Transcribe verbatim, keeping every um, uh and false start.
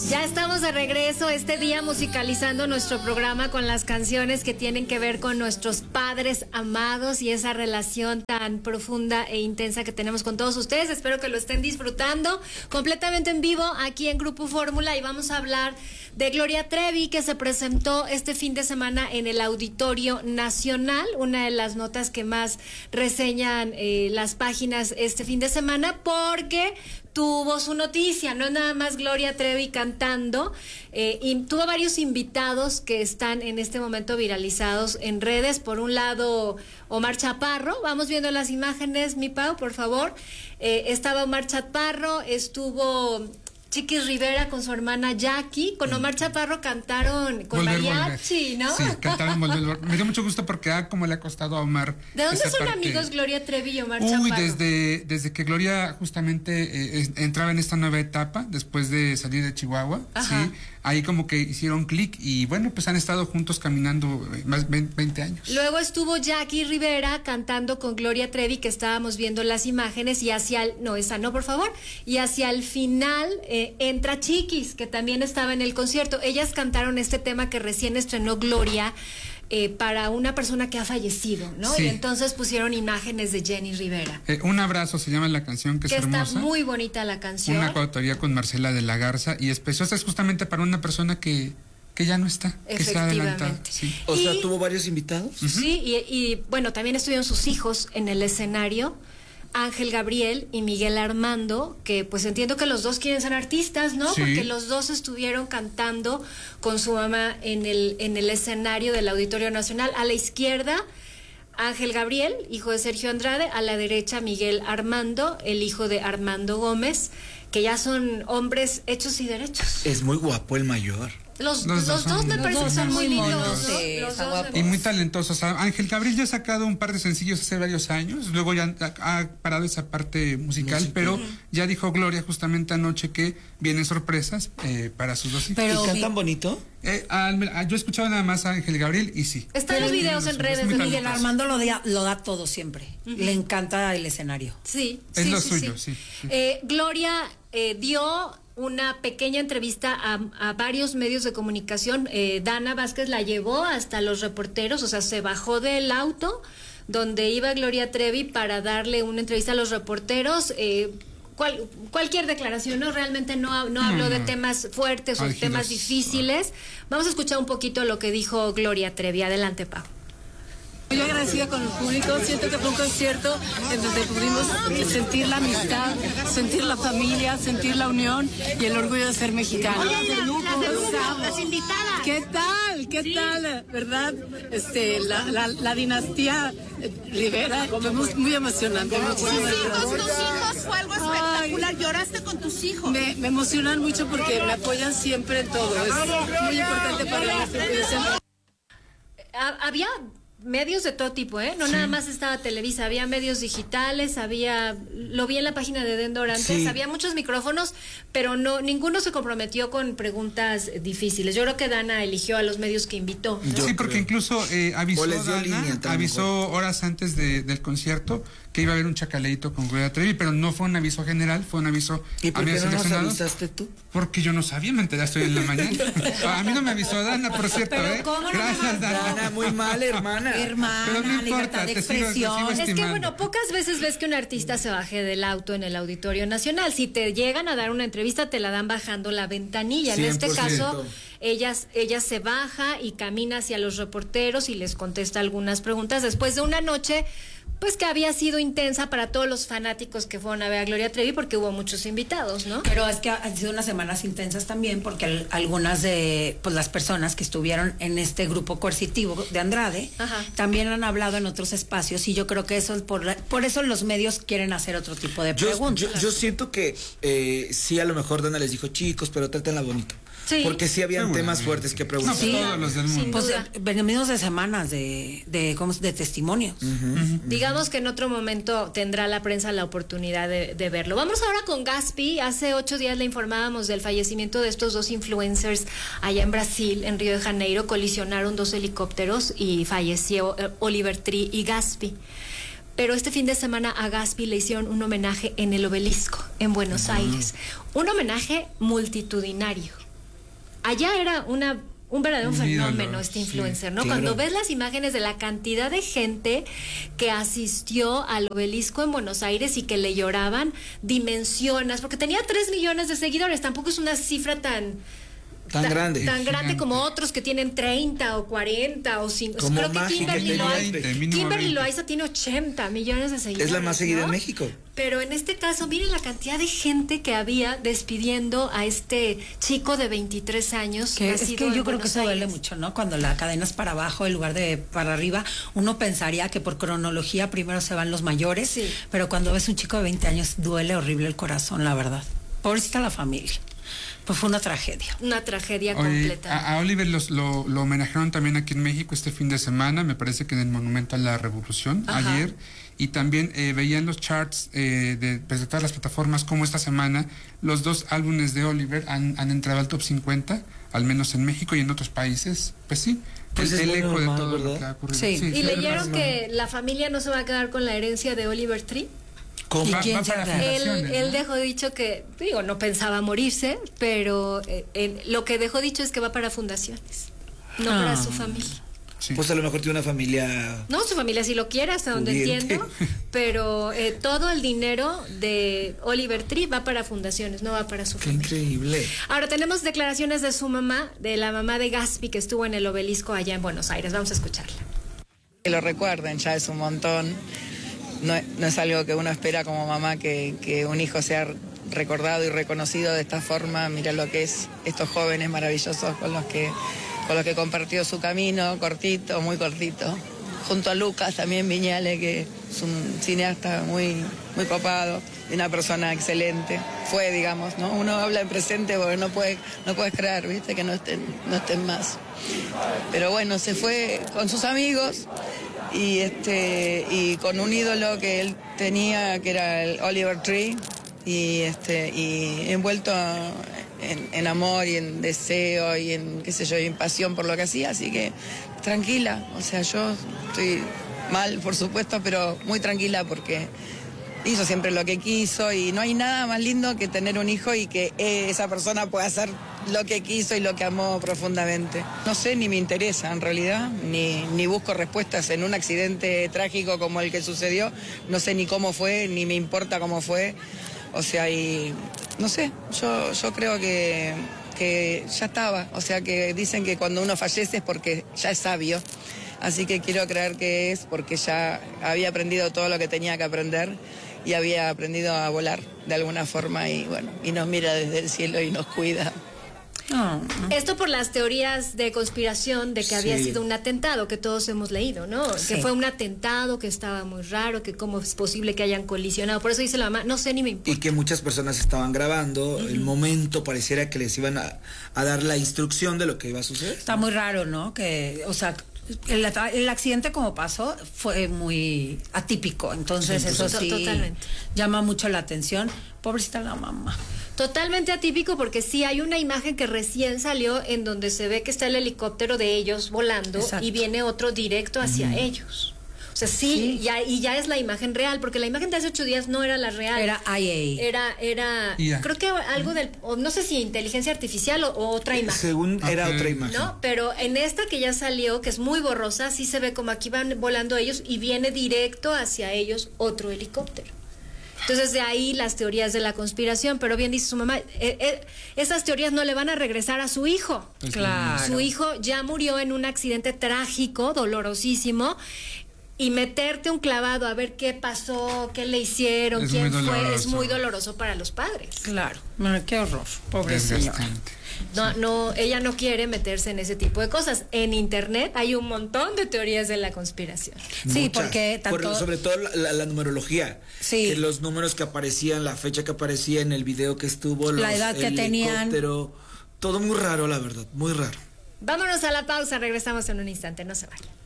Ya estamos de regreso este día musicalizando nuestro programa con las canciones que tienen que ver con nuestros padres amados y esa relación tan profunda e intensa que tenemos con todos ustedes. Espero que lo estén disfrutando completamente en vivo aquí en Grupo Fórmula, y vamos a hablar de Gloria Trevi, que se presentó este fin de semana en el Auditorio Nacional, una de las notas que más reseñan eh, las páginas este fin de semana, porque tuvo su noticia. No es nada más Gloria Trevi cantando, eh, y tuvo varios invitados que están en este momento viralizados en redes. Por un lado, Omar Chaparro, vamos viendo las imágenes, mi Pau, por favor. Eh, estaba Omar Chaparro, estuvo Chiquis Rivera con su hermana Jackie, con Omar Chaparro cantaron con Volver, mariachi, volver. ¿no? Sí, cantaron Volver, volver. Me dio mucho gusto porque ah, como le ha costado a Omar. ¿De dónde son parte... amigos Gloria Trevi y Omar Uy, Chaparro? Uy, desde, desde que Gloria justamente eh, entraba en esta nueva etapa, después de salir de Chihuahua, Ajá. sí, ahí como que hicieron clic y bueno, pues han estado juntos caminando más de veinte años. Luego estuvo Jackie Rivera cantando con Gloria Trevi, que estábamos viendo las imágenes, y hacia el, no, esa no, por favor, y hacia el final eh, entra Chiquis, que también estaba en el concierto. Ellas cantaron este tema que recién estrenó Gloria, Eh, para una persona que ha fallecido, ¿no? Sí. Y entonces pusieron imágenes de Jenny Rivera. Eh, un abrazo se llama la canción, que, que es hermosa. Está muy bonita la canción. Una coautoría con Marcela de la Garza, y especial es justamente para una persona que, que ya no está, que se ha adelantado. Sí. O sea, y, ¿tuvo varios invitados? Uh-huh. Sí, y, y bueno, también estuvieron sus hijos en el escenario, Ángel Gabriel y Miguel Armando, que pues entiendo que los dos quieren ser artistas, ¿no? Sí. Porque los dos estuvieron cantando con su mamá en el, en el escenario del Auditorio Nacional. A la izquierda, Ángel Gabriel, hijo de Sergio Andrade; a la derecha, Miguel Armando, el hijo de Armando Gómez, que ya son hombres hechos y derechos. Es muy guapo el mayor. Los, Los los, dos dos son- me los parecen dos que son son muy muy lindos, monos, ¿no? sí, Los está dos guapo. me- Y muy talentosos. Ángel Gabriel ya ha sacado un par de sencillos hace varios años, luego ya ha, ha parado esa parte musical, Musical. pero ya dijo Gloria justamente anoche que vienen sorpresas eh, para sus dos hijos. Pero- ¿Y cantan bonito? Eh, al- a- yo he escuchado nada más a Ángel Gabriel y sí. Están los videos en redes de muy Miguel Miguel talentoso. Armando lo da, lo da todo siempre. Ujú. Le encanta el escenario. Sí, Es sí, lo sí, suyo, sí. sí, sí. Eh, Gloria eh, dio una pequeña entrevista a, a varios medios de comunicación. eh, Dana Vázquez la llevó hasta los reporteros, o sea, se bajó del auto donde iba Gloria Trevi para darle una entrevista a los reporteros. eh, cual, cualquier declaración, ¿no? Realmente no, no habló de temas fuertes o Álgidos. temas difíciles. Vamos a escuchar un poquito lo que dijo Gloria Trevi. Adelante, Pau. Muy agradecida con el público, siento que fue un concierto en donde pudimos sentir la amistad, sentir la familia, sentir la unión y el orgullo de ser mexicano. Las invitadas. ¿Qué tal? ¿Qué tal? ¿Verdad? Este, la, la, la dinastía eh, Rivera, fue muy, muy emocionante. Muchísimas Tus hijos, tus gracias. hijos fue algo espectacular. Lloraste con tus hijos. Me, me emocionan mucho porque me apoyan siempre en todo. Es muy importante para ellos. porque siempre- Ha- había medios de todo tipo, ¿eh? No Sí. nada más estaba Televisa, había medios digitales, había, lo vi en la página de Dendor antes, Sí. había muchos micrófonos, pero no, ninguno se comprometió con preguntas difíciles. Yo creo que Dana eligió a los medios que invitó, ¿no? Yo Sí, porque creo. incluso eh, avisó, O les dio Dana, línea, tal avisó horas antes de, del concierto que iba a haber un chacaleito con Gloria Trevi, pero no fue un aviso general, fue un aviso ¿Y por a qué medios no nos seleccionados. avisaste tú? Porque yo no sabía, me enteraste hoy en la mañana. A mí no me avisó Dana, por cierto, Pero ¿eh? ¿cómo no me Gracias, Dana. Dana, muy mal, hermana. Pero Hermana, no importa, libertad de te sigo- te sigo expresión. Es que, estimando. bueno, pocas veces ves que un artista se baje del auto en el Auditorio Nacional. Si te llegan a dar una entrevista, te la dan bajando la ventanilla. En este cien por ciento. caso, ella, ella se baja y camina hacia los reporteros y les contesta algunas preguntas después de una noche, pues que había sido intensa para todos los fanáticos que fueron a ver a Gloria Trevi, porque hubo muchos invitados, ¿no? Pero es que han sido unas semanas intensas también, porque al- algunas de pues, las personas que estuvieron en este grupo coercitivo de Andrade Ajá. también han hablado en otros espacios, y yo creo que eso es por, la- por eso los medios quieren hacer otro tipo de Yo, preguntas. yo, yo siento que eh, sí, a lo mejor Dana les dijo, chicos, pero trátenla bonito. Sí. Porque sí habían Seguramente. temas fuertes que No, preguntar. pues Sí. todos los del Sin mundo. Pues duda. eh, venimos de semanas de, de, ¿cómo se- de testimonios. Digamos que en otro momento tendrá la prensa la oportunidad de, de verlo. Vamos ahora con Gaspi. Hace ocho días le informábamos del fallecimiento de estos dos influencers allá en Brasil, en Río de Janeiro. Colisionaron dos helicópteros y falleció eh, Oliver Tree y Gaspi. Pero este fin de semana a Gaspi le hicieron un homenaje en el Obelisco, en Buenos Aires. Un homenaje multitudinario. allá era una un verdadero Un fenómeno ídolo, este sí, influencer, ¿no? claro. Cuando ves las imágenes de la cantidad de gente que asistió al Obelisco en Buenos Aires y que le lloraban, dimensionas, porque tenía tres millones de seguidores, tampoco es una cifra tan... Tan grande. Tan grande Gigante. como otros que tienen treinta o cuarenta o cinco. Como Creo que Mágica, Kimberly que Loaiza, tiene veinte, mínimo Kimberly veinte. Loaiza tiene ochenta millones de seguidores. Es la más seguida ¿no? en México. Pero en este caso, miren la cantidad de gente que había despidiendo a este chico de veintitrés años. Que es nacido que en yo creo que Buenos eso duele Aires. mucho, ¿no? Cuando la cadena es para abajo en lugar de para arriba, uno pensaría que por cronología primero se van los mayores, Sí. pero cuando ves un chico de veinte años duele horrible el corazón, la verdad. Pobrecita la familia. Pues fue una tragedia. Una tragedia Oye, completa. a, a Oliver los, lo, lo homenajearon también aquí en México este fin de semana, me parece que en el Monumento a la Revolución, Ajá. ayer, y también eh, veían los charts eh, de, pues, de todas las plataformas como esta semana los dos álbumes de Oliver han, han entrado al top cincuenta, al menos en México y en otros países, pues sí, Pues el, es el muy eco normal, de todo ¿verdad? lo que ha ocurrido. Sí. ¿Y es leyeron normal. que la familia no se va a quedar con la herencia de Oliver Tree? ¿Cómo? Va, quién va para será? Él, fundaciones, él ¿no? dejó dicho que, digo, no pensaba morirse, pero eh, eh, lo que dejó dicho es que va para fundaciones, no Ah. para su familia. Sí. Pues a lo mejor tiene una familia... No, su familia sí lo quiere, hasta donde Pudiente. entiendo, pero eh, todo el dinero de Oliver Tree va para fundaciones, no va para su Qué familia. increíble. Ahora tenemos declaraciones de su mamá, de la mamá de Gaspi, que estuvo en el Obelisco allá en Buenos Aires. Vamos a escucharla. Que lo recuerden, ya es un montón. No, no es algo que uno espera como mamá, que, que un hijo sea recordado y reconocido de esta forma. Mira lo que es estos jóvenes maravillosos con los que, con los que compartió su camino, cortito, muy cortito. Junto a Lucas también Viñale, que es un cineasta muy, muy copado, y una persona excelente. Fue, digamos, ¿no? Uno habla en presente porque no puede, no puedes creer, ¿viste? Que no estén, no estén más. Pero bueno, se fue con sus amigos y este y con un ídolo que él tenía, que era el Oliver Tree, y este y envuelto en, en amor y en deseo y en qué sé yo, y en pasión por lo que hacía, así que tranquila, o sea, yo estoy mal, por supuesto, pero muy tranquila porque hizo siempre lo que quiso y no hay nada más lindo que tener un hijo y que eh, esa persona pueda hacer lo que quiso y lo que amó profundamente. No sé, ni me interesa en realidad, ni, ni busco respuestas en un accidente trágico como el que sucedió. No sé ni cómo fue, ni me importa cómo fue. O sea, y no sé, yo, yo creo que, que ya estaba. O sea, que dicen que cuando uno fallece es porque ya es sabio. Así que quiero creer que es porque ya había aprendido todo lo que tenía que aprender y había aprendido a volar de alguna forma y bueno, y nos mira desde el cielo y nos cuida. No, Esto por las teorías de conspiración de que había Sí. sido un atentado, que todos hemos leído, ¿no? Sí. Que fue un atentado, que estaba muy raro, que cómo es posible que hayan colisionado. Por eso dice la mamá, no sé ni me importa. Y que muchas personas estaban grabando, el momento pareciera que les iban a, a dar la instrucción de lo que iba a suceder. está muy raro, ¿no? Que, o sea, el, el accidente como pasó fue muy atípico, entonces Sí, eso to- sí totalmente. llama mucho la atención. Pobrecita la mamá. Totalmente atípico porque sí hay una imagen que recién salió en donde se ve que está el helicóptero de ellos volando Exacto. y viene otro directo hacia ellos. O sea, sí, Sí. Ya, y ya es la imagen real, porque la imagen de hace ocho días no era la real. Era I A. Era, era, I A. creo que algo del, o no sé si inteligencia artificial o, o otra imagen. Según era Ok. otra imagen. ¿No? Pero en esta que ya salió, que es muy borrosa, sí se ve como aquí van volando ellos y viene directo hacia ellos otro helicóptero. Entonces de ahí las teorías de la conspiración, pero bien dice su mamá, eh, eh, esas teorías no le van a regresar a su hijo. Pues, Claro. Su hijo ya murió en un accidente trágico, dolorosísimo, y meterte un clavado a ver qué pasó, qué le hicieron, Es quién muy fue, es doloroso. muy doloroso para los padres. Claro. No, qué horror. Pobre señora. desgastante. No, no, ella no quiere meterse en ese tipo de cosas. En internet hay un montón de teorías de la conspiración. Sí, Muchas. porque tanto... Por- sobre todo la, la- la numerología. Sí. Que los números que aparecían, la fecha que aparecía en el video que estuvo, La los- edad que el tenían. helicóptero, todo muy raro, la verdad, muy raro. Vámonos a la pausa, regresamos en un instante, no se vayan.